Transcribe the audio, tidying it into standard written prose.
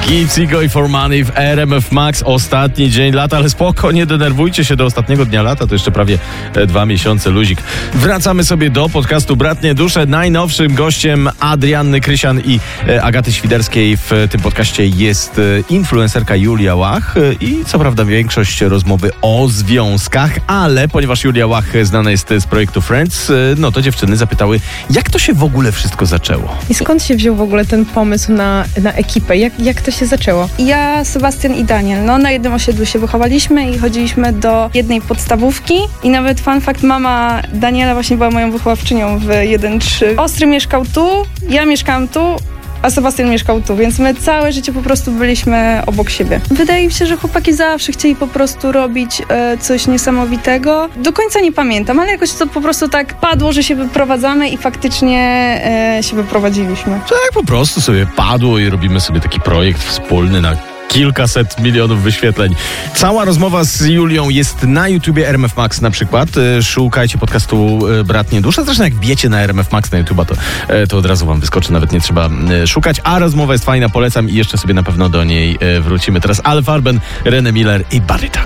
Gipsy i For Money w RMF Max. Ostatni dzień lata, ale spoko, nie denerwujcie się do ostatniego dnia lata, to jeszcze prawie 2 miesiące luzik. Wracamy sobie do podcastu Bratnie Dusze. Najnowszym gościem Adrianny Krysian i Agaty Świderskiej w tym podcaście jest influencerka Julia Łach i co prawda większość rozmowy o związkach, ale ponieważ Julia Łach znana jest z projektu Friends, no to dziewczyny zapytały, jak to się w ogóle wszystko zaczęło? I skąd się wziął w ogóle ten pomysł na ekipę? Jak to się zaczęło? Ja, Sebastian i Daniel, na jednym osiedlu się wychowaliśmy i chodziliśmy do jednej podstawówki i nawet fun fact, mama Daniela właśnie była moją wychowawczynią w 1-3. Ostry mieszkał tu, ja mieszkałam tu, a Sebastian mieszkał tu, więc my całe życie po prostu byliśmy obok siebie. Wydaje mi się, że chłopaki zawsze chcieli po prostu robić coś niesamowitego. Do końca nie pamiętam, ale jakoś to po prostu tak padło, że się wyprowadzamy i faktycznie się wyprowadziliśmy. Tak po prostu sobie padło i robimy sobie taki projekt wspólny na kilkaset milionów wyświetleń. Cała rozmowa z Julią jest na YouTubie RMF Max na przykład. Szukajcie podcastu Bratnie Dusze. Zresztą jak wbiecie na RMF Max na YouTuba, to od razu wam wyskoczy, nawet nie trzeba szukać. A rozmowa jest fajna, polecam i jeszcze sobie na pewno do niej wrócimy. Teraz Al Farben, René Miller i Barryta.